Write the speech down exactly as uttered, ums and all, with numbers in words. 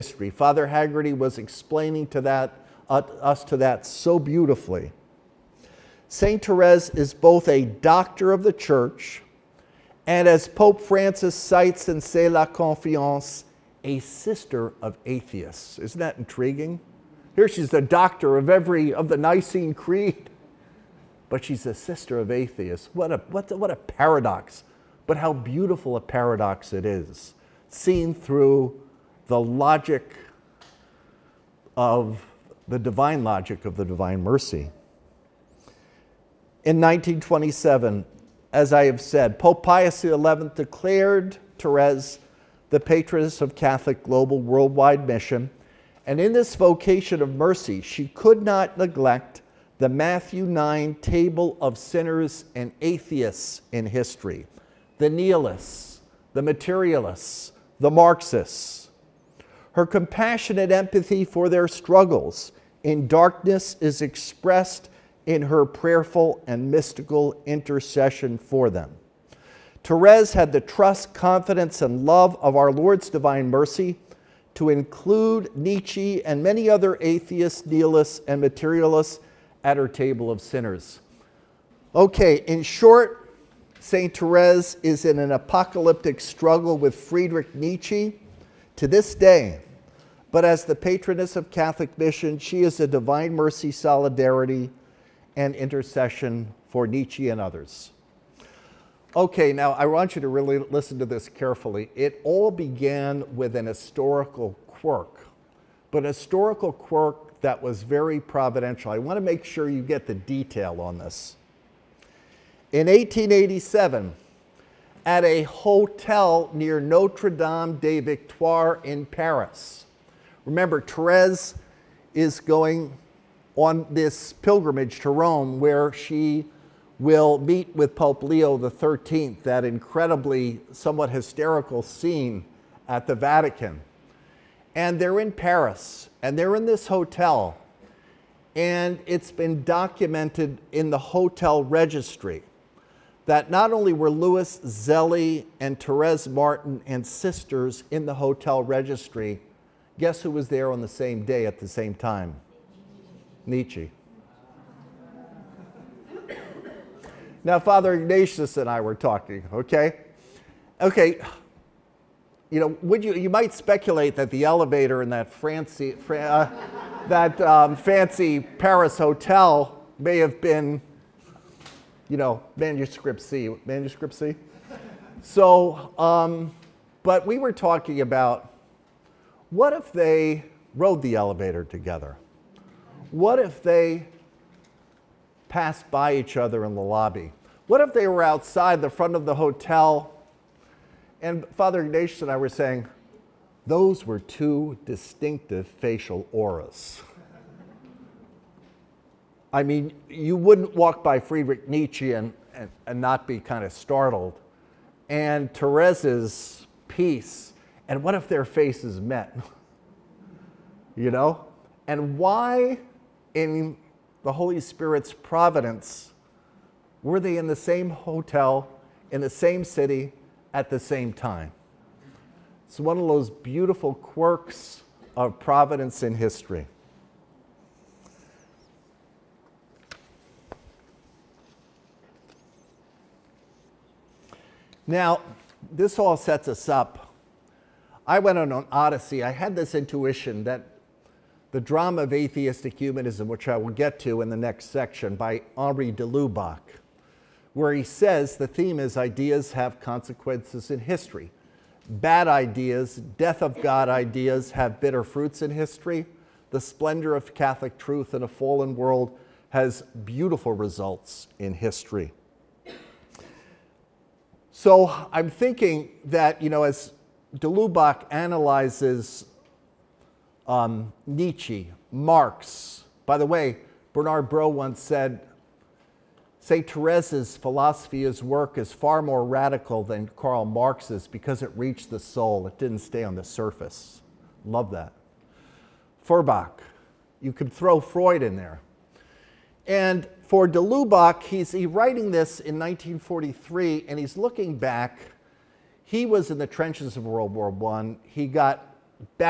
history. Father Haggerty was explaining to that, uh, us to that so beautifully. Saint Therese is both a doctor of the Church and, as Pope Francis cites in C'est la Confiance, a sister of atheists. Isn't that intriguing? Here she's the doctor of every of the Nicene Creed, but she's a sister of atheists. What a what a, what a paradox! But how beautiful a paradox it is, seen through the logic of the divine logic of the divine mercy. In nineteen twenty-seven, as I have said, Pope Pius the eleventh declared Therese the patroness of Catholic global worldwide mission, and in this vocation of mercy, she could not neglect the Matthew nine table of sinners and atheists in history, the nihilists, the materialists, the Marxists. Her compassionate empathy for their struggles in darkness is expressed in her prayerful and mystical intercession for them. Therese had the trust, confidence, and love of our Lord's divine mercy to include Nietzsche and many other atheists, nihilists, and materialists at her table of sinners. Okay, in short, Saint Therese is in an apocalyptic struggle with Friedrich Nietzsche to this day, but as the patroness of Catholic mission, she is a divine mercy, solidarity, and intercession for Nietzsche and others. Okay, now I want you to really listen to this carefully. It all began with an historical quirk, but an historical quirk that was very providential. I want to make sure you get the detail on this. In eighteen eighty-seven, at a hotel near Notre Dame des Victoires in Paris, remember, Therese is going on this pilgrimage to Rome where she will meet with Pope Leo the thirteenth, that incredibly, somewhat hysterical scene at the Vatican. And they're in Paris, and they're in this hotel, and it's been documented in the hotel registry that not only were Louis Zelli and Therese Martin and sisters in the hotel registry, guess who was there on the same day at the same time? Nietzsche. Now, Father Ignatius and I were talking, okay? Okay, you know, would you, you might speculate that the elevator in that fancy, uh, that um, fancy Paris hotel may have been, you know, manuscript C, manuscript C? So, um, but we were talking about, what if they rode the elevator together? What if they passed by each other in the lobby? What if they were outside the front of the hotel and Father Ignatius and I were saying, those were two distinctive facial auras. I mean, you wouldn't walk by Friedrich Nietzsche and, and, and not be kind of startled. And Therese's peace, and what if their faces met? You know? And why in the Holy Spirit's providence were they in the same hotel, in the same city, at the same time? It's one of those beautiful quirks of providence in history. Now, this all sets us up. I went on an odyssey. I had this intuition that the drama of atheistic humanism, which I will get to in the next section, by Henri de Lubac, where he says the theme is ideas have consequences in history. Bad ideas, death of God ideas have bitter fruits in history. The splendor of Catholic truth in a fallen world has beautiful results in history. So I'm thinking that, you know, as de Lubac analyzes um, Nietzsche, Marx, by the way, Bernard Bro once said, Saint Therese's philosophy, his work, is far more radical than Karl Marx's because it reached the soul. It didn't stay on the surface. Love that. Feuerbach. You could throw Freud in there. And for de Lubac, he's he writing this in nineteen forty-three, and he's looking back. He was in the trenches of World War One. He got back